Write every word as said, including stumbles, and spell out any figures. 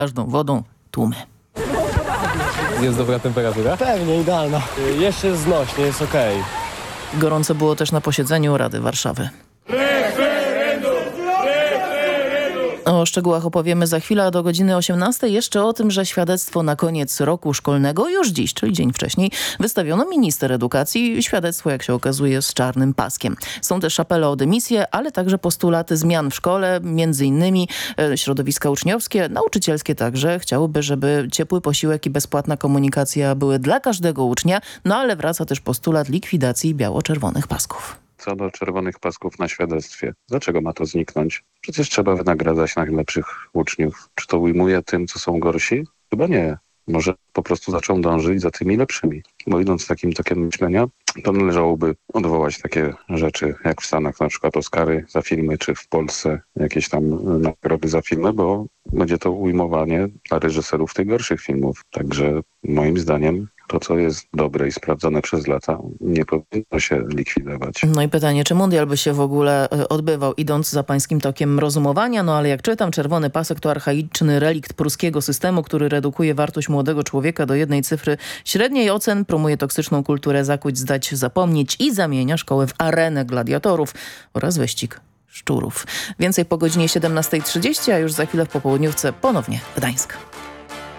każdą wodą tłumy. Jest dobra temperatura? Pewnie, idealna. Y, Jeszcze jest znośnie, jest okej. Gorąco było też na posiedzeniu Rady Warszawy. O szczegółach opowiemy za chwilę, a do godziny osiemnastej jeszcze o tym, że świadectwo na koniec roku szkolnego już dziś, czyli dzień wcześniej, wystawiono minister edukacji. Świadectwo, jak się okazuje, z czarnym paskiem. Są też apele o dymisję, ale także postulaty zmian w szkole, między innymi e, środowiska uczniowskie, nauczycielskie także. Chciałyby, żeby ciepły posiłek i bezpłatna komunikacja były dla każdego ucznia, no ale wraca też postulat likwidacji biało-czerwonych pasków. Co do czerwonych pasków na świadectwie. Dlaczego ma to zniknąć? Przecież trzeba wynagradzać najlepszych uczniów. Czy to ujmuje tym, co są gorsi? Chyba nie. Może po prostu zaczął dążyć za tymi lepszymi. Bo idąc takim tokiem myślenia, to należałoby odwołać takie rzeczy, jak w Stanach na przykład Oscary za filmy, czy w Polsce jakieś tam nagrody za filmy, bo będzie to ujmowanie dla reżyserów tych gorszych filmów. Także moim zdaniem to, co jest dobre i sprawdzone przez lata, nie powinno się likwidować. No i pytanie, czy mundial by się w ogóle e, odbywał, idąc za pańskim tokiem rozumowania? No ale jak czytam, czerwony pasek to archaiczny relikt pruskiego systemu, który redukuje wartość młodego człowieka do jednej cyfry średniej ocen, promuje toksyczną kulturę zakuć, zdać, zapomnieć i zamienia szkołę w arenę gladiatorów oraz wyścig szczurów. Więcej po godzinie siedemnastej trzydzieści, a już za chwilę w popołudniówce ponownie Gdańsk.